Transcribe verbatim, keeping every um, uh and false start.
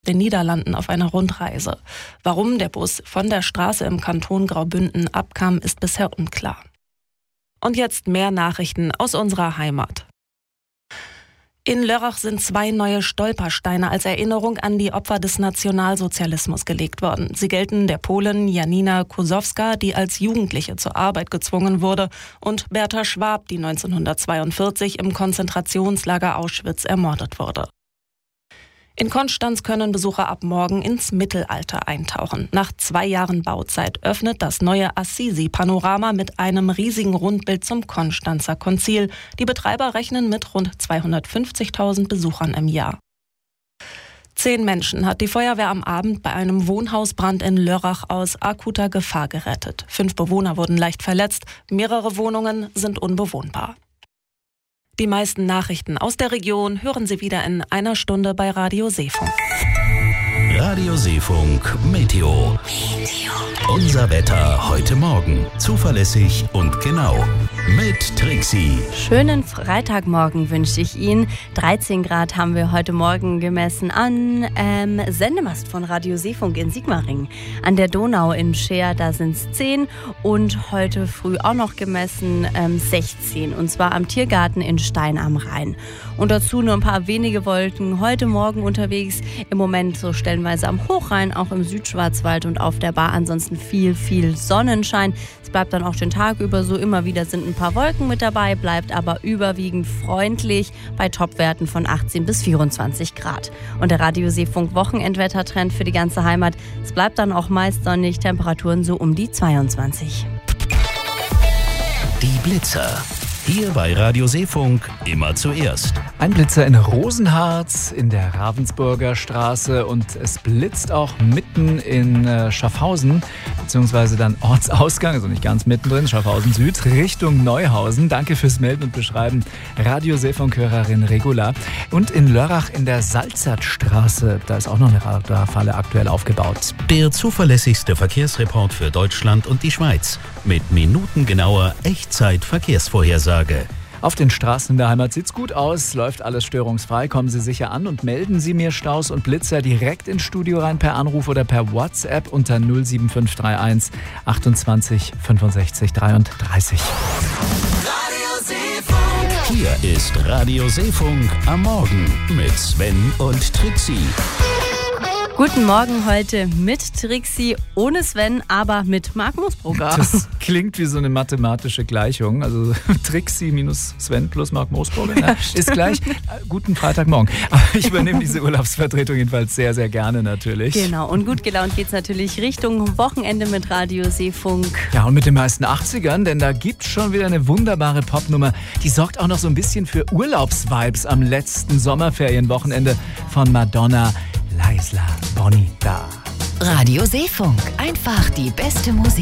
den Niederlanden auf einer Rundreise. Warum der Bus von der Straße im Kanton Graubünden abkam, ist bisher unklar. Und jetzt mehr Nachrichten aus unserer Heimat. In Lörrach sind zwei neue Stolpersteine als Erinnerung an die Opfer des Nationalsozialismus gelegt worden. Sie gelten der Polin Janina Kosowska, die als Jugendliche zur Arbeit gezwungen wurde, und Bertha Schwab, die neunzehnhundertzweiundvierzig im Konzentrationslager Auschwitz ermordet wurde. In Konstanz können Besucher ab morgen ins Mittelalter eintauchen. Nach zwei Jahren Bauzeit öffnet das neue Assisi-Panorama mit einem riesigen Rundbild zum Konstanzer Konzil. Die Betreiber rechnen mit rund zweihundertfünfzigtausend Besuchern im Jahr. Zehn Menschen hat die Feuerwehr am Abend bei einem Wohnhausbrand in Lörrach aus akuter Gefahr gerettet. Fünf Bewohner wurden leicht verletzt, mehrere Wohnungen sind unbewohnbar. Die meisten Nachrichten aus der Region hören Sie wieder in einer Stunde bei Radio Seefunk. Radio Seefunk Meteo. Meteo. Unser Wetter heute Morgen. Zuverlässig und genau. Mit Trixie. Schönen Freitagmorgen wünsche ich Ihnen. dreizehn Grad haben wir heute Morgen gemessen an ähm, Sendemast von Radio Seefunk in Sigmaringen. An der Donau in Scheer, da sind es zehn. Und heute früh auch noch gemessen ähm, sechzehn. Und zwar am Tiergarten in Stein am Rhein. Und dazu nur ein paar wenige Wolken. Heute Morgen unterwegs. Im Moment so stellenweise am Hochrhein, auch im Südschwarzwald und auf der Bar. Ansonsten viel, viel Sonnenschein. Es bleibt dann auch den Tag über so. Immer wieder sind ein paar Wolken mit dabei, bleibt aber überwiegend freundlich bei Topwerten von achtzehn bis vierundzwanzig Grad. Und der Radio Seefunk Wochenendwettertrend für die ganze Heimat. Es bleibt dann auch meist sonnig, Temperaturen so um die zweiundzwanzig. Die Blitzer. Hier bei Radio Seefunk immer zuerst. Ein Blitzer in Rosenharz in der Ravensburger Straße und es blitzt auch mitten in äh, Schaffhausen, beziehungsweise dann Ortsausgang, also nicht ganz mittendrin, Schaffhausen Süd, Richtung Neuhausen. Danke fürs Melden und Beschreiben, Radio Seefunk-Hörerin Regula. Und in Lörrach in der Salzertstraße, da ist auch noch eine Radarfalle aktuell aufgebaut. Der zuverlässigste Verkehrsreport für Deutschland und die Schweiz mit minutengenauer Echtzeit-Verkehrsvorhersage. Auf den Straßen in der Heimat sieht's gut aus, läuft alles störungsfrei. Kommen Sie sicher an und melden Sie mir Staus und Blitzer direkt ins Studio rein per Anruf oder per WhatsApp unter null sieben fünf drei eins achtundzwanzig fünfundsechzig dreiunddreißig. Radio Seefunk. Hier ist Radio Seefunk am Morgen mit Sven und Trixie. Guten Morgen heute mit Trixie, ohne Sven, aber mit Marc Moosbrugger. Das klingt wie so eine mathematische Gleichung. Also Trixie minus Sven plus Marc Moosbrugger ja, ist gleich. Guten Freitagmorgen. Ich übernehme diese Urlaubsvertretung jedenfalls sehr, sehr gerne natürlich. Genau, und gut gelaunt geht's natürlich Richtung Wochenende mit Radio Seefunk. Ja, und mit den meisten achtzigern, denn da gibt's schon wieder eine wunderbare Popnummer. Die sorgt auch noch so ein bisschen für Urlaubsvibes am letzten Sommerferienwochenende von Madonna. La Isla Bonita. Radio Seefunk, einfach die beste Musik.